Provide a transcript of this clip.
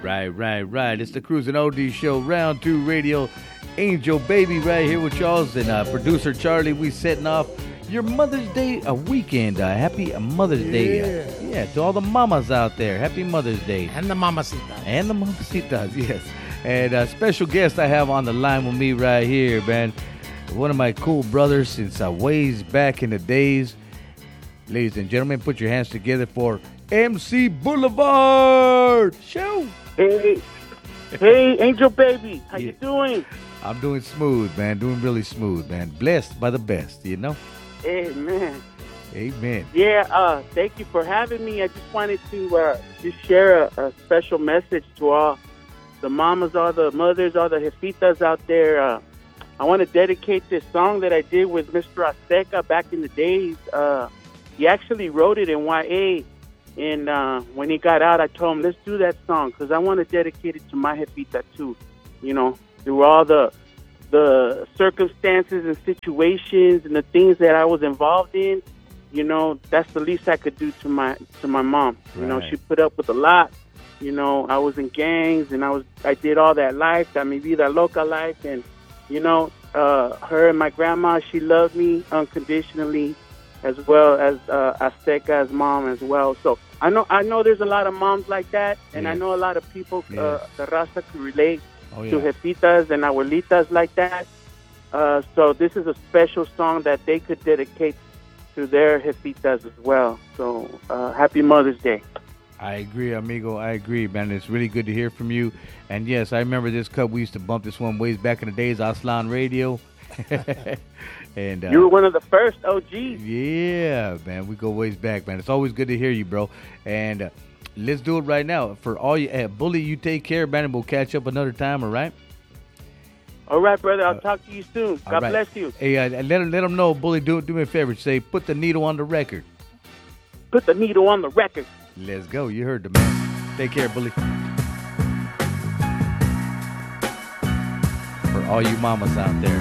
Right. It's the Cruising OD Show, Round 2 Radio. Angel Baby right here with y'all, and producer Charlie. We setting off your Mother's Day weekend. Happy Mother's Day. Yeah, to all the mamas out there. Happy Mother's Day. And the mamacitas. Yes. And special guest I have on the line with me right here, man. One of my cool brothers since ways back in the days. Ladies and gentlemen, put your hands together for MC Boulevard. Show. Hey, Angel Baby. How you doing? I'm doing smooth, man. Doing really smooth, man. Blessed by the best, you know? Amen. Yeah, thank you for having me. I just wanted to just share a special message to all the mamas, all the mothers, all the jefitas out there. I want to dedicate this song that I did with Mr. Azteca back in the days. He actually wrote it in YA, and when he got out, I told him, let's do that song, because I want to dedicate it to my jefita too, you know, through all the circumstances and situations and the things that I was involved in. You know, that's the least I could do to my mom. You know, she put up with a lot. You know, I was in gangs, and I did all that life, that mi vida loca life, and you know, her and my grandma, she loved me unconditionally, as well as Azteca's mom as well. So I know there's a lot of moms like that, and I know a lot of people, the raza, can relate to jefitas and abuelitas like that. So this is a special song that they could dedicate to their jefitas as well. So happy Mother's Day. I agree, amigo. I agree, man. It's really good to hear from you. And yes, I remember this cut. We used to bump this one ways back in the days, Aslan Radio. And you were one of the first OGs. Yeah, man. We go ways back, man. It's always good to hear you, bro. And let's do it right now. For all you, Bully, you take care, man, and we'll catch up another time, all right? All right, brother. I'll talk to you soon. God bless you. Hey, let them know, Bully, do me a favor. Say, put the needle on the record. Put the needle on the record. Let's go. You heard the man. Take care, Bully. For all you mamas out there.